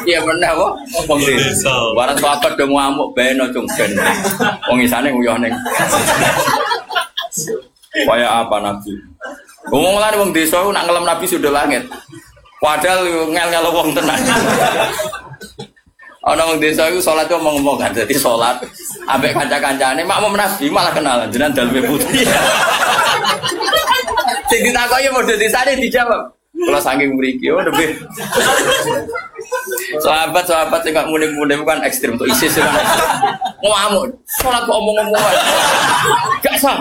Iya bener apa? Wong desa. Waras sahabat do ngamuk beno cung ben. Wong isane nguyuh ning. Kaya apa Nabi? Ngomong lan wong desa nak ngelem Nabi sudah langit. Padahal ngel-ngel wong tenan. Ana wong desa iku salat kok ngomong kan dadi salat ambek kanca-kancane makmum Nabi malah kenalan jenengan daleme putih. Sing ditakoki model desane dijawab. Kalau saking mriki oh lebih. Sahabat-sahabat sing gak muni-muni bukan ekstrem untuk ISIS kan. Ngamuk. Salat kok omong-omongan. Gak sah.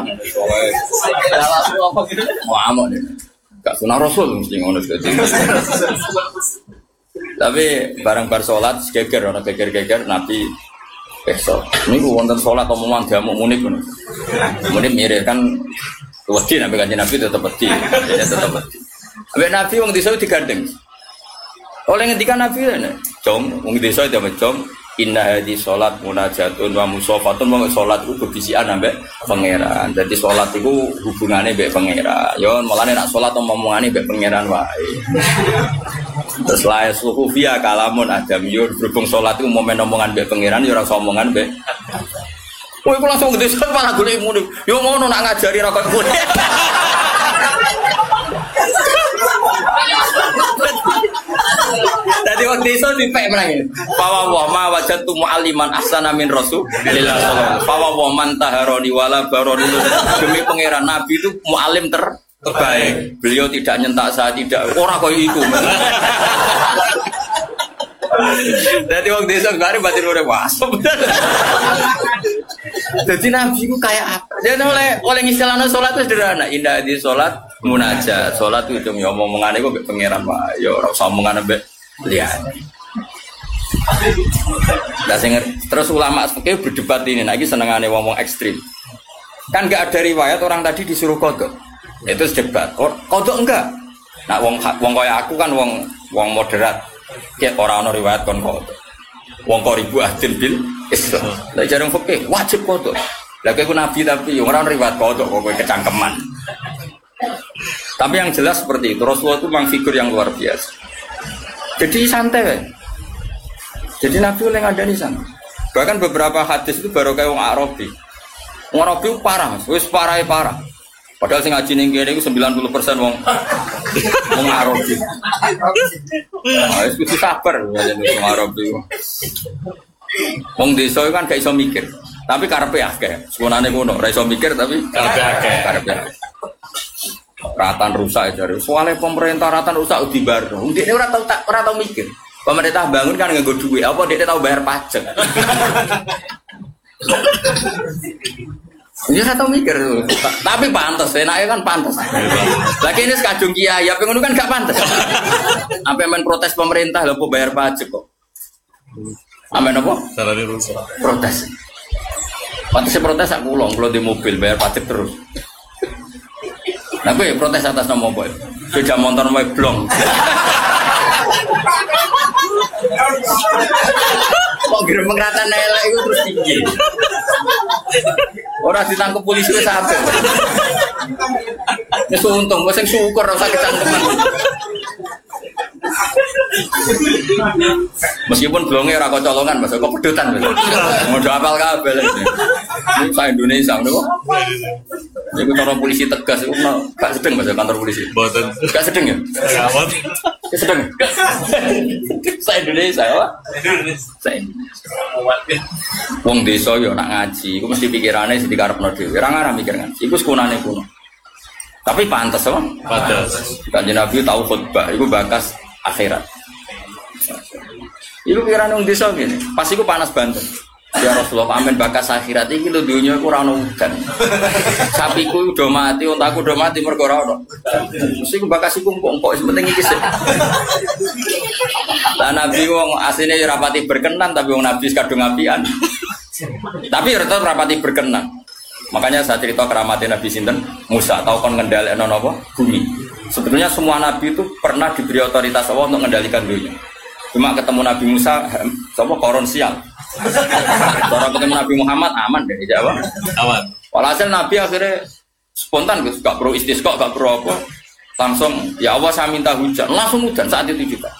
Ngamuk. Gak sunah Rasul mesti ngono dadi. Tapi barang bar salat geger ana geger-geger Nabi besok. Niku wonten salat omongan diamuk muni ngono. Muni mirip kan wedi Nabi kanjeng Nabi tetep wedi. Ya tetep wedi. Ambek Nabi wong desa digandeng. Oleh ngendikan Nabi rene, "Jom, wong desa itu jom, inna hadhi salat munajatun wa musafatun." Wong salat iku bebisikan ambek pangeran. Dadi salat iku hubungane mbek pangeran. Yo mulane nek salat omongane mbek pangeran wae. Terus lae suhu via kalamun adamiyun berhubung salat iku momen omongan mbek pangeran yo ora omongan mbek. Kowe kok langsung desa malah golek ngono. Yo ngono nak ngajari ra kok ngono. Jadi waktu itu dipek menangin. Fawa wa ma wajadtu mu'alliman ahsana min Rasulillah sallallahu. Fawa wa man taharoni wala baroni. Demi pangeran Nabi itu mu'allim terbaik. Beliau tidak nyentak saya tidak. Ora koyo iku. Jadi waktu itu kemarin batin udah wasp. Jadi Nabi itu kayak apa? Dia oleh istilahnya sholat itu sederhana. Indah di sholat munajat. Sholat itu cuma omongannya gue pangeran pak. Yo rasa omongan be lihat. Terus ulama seperti berdebat ini. Lagi senengannya ngomong ekstrim. Kan nggak ada riwayat orang tadi disuruh kodok. Itu debat. Kodok enggak. Nah wong kayak aku kan wong moderat. Kayak orang riwayat kon kodok. Wong kok ribu adil bil Islam. Lah jarang fikih wajib kodok. Lah kowe nabi tapi orang riwayat kodok kok kowe kecangkeman. Tapi yang jelas seperti itu Rasulullah itu memang figur yang luar biasa. Jadi santai. Jadi Nabi oleh ngadani sana. Bahkan beberapa hadis itu baru kayak wong Arabi. Wong Arabi parah, wis parah. Padahal sing ngaji ning kene iku 90% wong Arabi. Wis kudu sabar wong Arabi. Wong desa kan gak iso mikir, tapi karepe akeh. Sekonane ngono, ora iso mikir tapi karepe. Ratan rusak jare. Soale pemerintah ratan rusak dibar. Ndekne ora tau mikir. Pemerintah bangun kan nganggo duit, apa ndekne tau bayar pajak. Dia nggak tahu mikir, tapi pantas, enaknya kan pantas. Lagi ini sekadung kiai, ya pengen kan gak pantas. Sampai main protes pemerintah, lo bayar pajak kok. Amin apa? Protes. Pantasnya protes aku ulang, kalau di mobil bayar pajak terus. Nah gue protes atas nama boy, sepeda motor mau blong. Kok kira pengratan nelek itu terus tinggi. Orang ditangkap polisi wis sampe. Wis untung, wis syukur ora usah kecangkeman. Meskipun blonge ora kocolongan, Mas, kok pedotan. Ngono apal kabeh. Ini sa Indonesia ngono kok. Iku cara polisi tegas iku gak sedeng Mas kantor polisi. Mboten. Gak sedeng ya? Gak sedeng. Sa Indonesia apa? Wong desa yo nak ngaji, iku mesti pikirane sing dikarepno dhewe. Ora ngarah mikir ngaji. Iku sekunane kuno. Tapi pantes apa? Pantes. Kanjeng Nabi tahu khutbah, iku bakas akhirat. Iku pikirane wong desa ngene. Pas iku panas banget. Ya Rasulullah amin bakas akhirat iki lho donya iku ora ono udan. Sapiku udah mati, untaku udah mati mergo ora ono. Mesti ku bakas iku engko sing penting iki sik. Lah Nabi wong asline ya rapati berkenan tapi wong Nabi kadung apian. Tapi tetep rapati berkenan. Makanya saya cerita keramatnya Nabi sinten Musa tahu kon ngendhalekno napa bumi. Sebetulnya semua nabi itu pernah diberi otoritas Allah untuk mengendalikan dunia. Cuma ketemu Nabi Musa sapa koron sial. Orang ketemu Nabi Muhammad aman deh Jawa. Aman. Walhasil Nabi akhirnya spontan gak perlu istisqa, gak perlu apa. Langsung ya Allah saya minta hujan, langsung hujan saat itu juga.